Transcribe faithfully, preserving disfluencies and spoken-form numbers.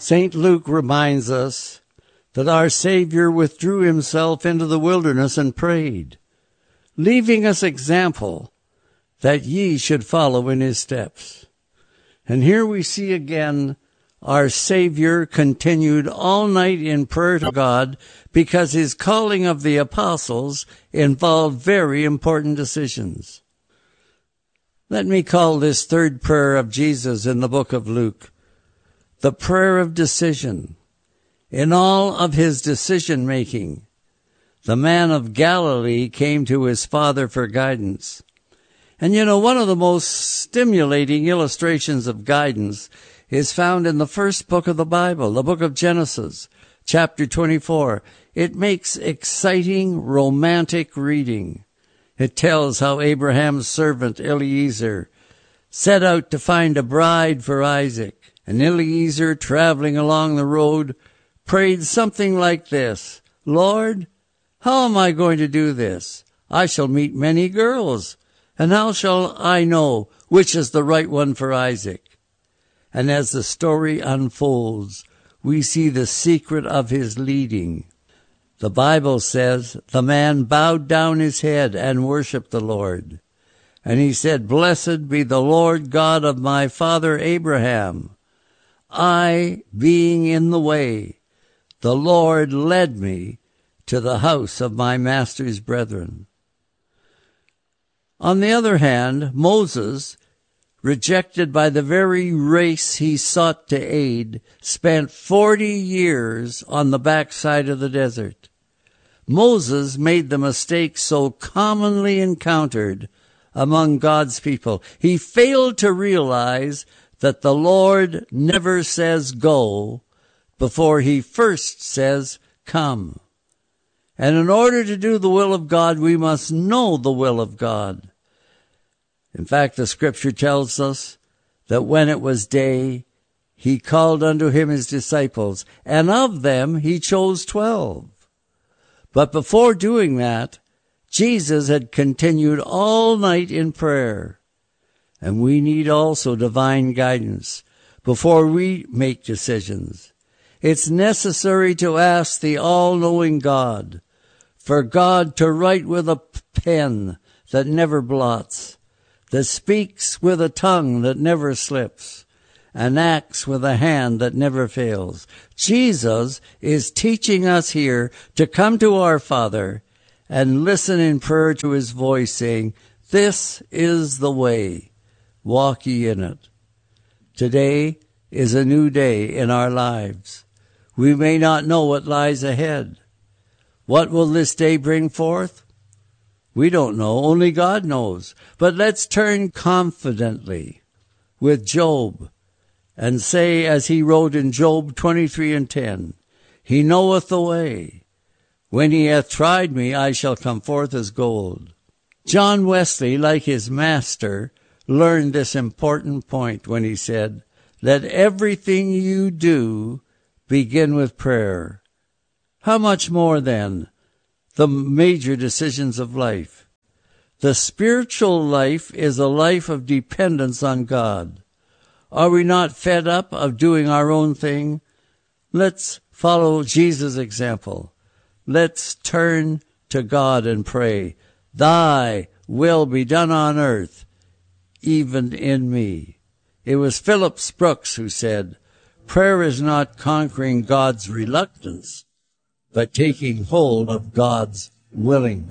Saint Luke reminds us that our Savior withdrew himself into the wilderness and prayed, leaving us example that ye should follow in his steps. And here we see again our Savior continued all night in prayer to God because his calling of the apostles involved very important decisions. Let me call this third prayer of Jesus in the book of Luke the prayer of decision. In all of his decision-making, the man of Galilee came to his Father for guidance. And you know, one of the most stimulating illustrations of guidance is found in the first book of the Bible, the book of Genesis, chapter twenty-four. It makes exciting, romantic reading. It tells how Abraham's servant Eliezer set out to find a bride for Isaac. And Eliezer, traveling along the road, prayed something like this: Lord, how am I going to do this? I shall meet many girls, and how shall I know which is the right one for Isaac? And as the story unfolds, we see the secret of his leading. The Bible says the man bowed down his head and worshiped the Lord. And he said, Blessed be the Lord God of my father Abraham. I, being in the way, the Lord led me to the house of my master's brethren. On the other hand, Moses, rejected by the very race he sought to aid, spent forty years on the backside of the desert. Moses made the mistake so commonly encountered among God's people. He failed to realize that the Lord never says go before he first says come. And in order to do the will of God, we must know the will of God. In fact, the scripture tells us that when it was day, he called unto him his disciples, and of them he chose twelve. But before doing that, Jesus had continued all night in prayer. And we need also divine guidance before we make decisions. It's necessary to ask the all-knowing God for God to write with a pen that never blots, that speaks with a tongue that never slips, and acts with a hand that never fails. Jesus is teaching us here to come to our Father and listen in prayer to his voice, saying, This is the way. Walk ye in it. Today is a new day in our lives. We may not know what lies ahead. What will this day bring forth? We don't know. Only God knows. But let's turn confidently with Job and say, as he wrote in Job twenty-three and ten, He knoweth the way. When he hath tried me, I shall come forth as gold. John Wesley, like his master, learned this important point when he said, Let everything you do begin with prayer. How much more then the major decisions of life? The spiritual life is a life of dependence on God. Are we not fed up of doing our own thing? Let's follow Jesus' example. Let's turn to God and pray, Thy will be done on earth, even in me. It was Philip Brooks who said, Prayer is not conquering God's reluctance, but taking hold of God's willingness.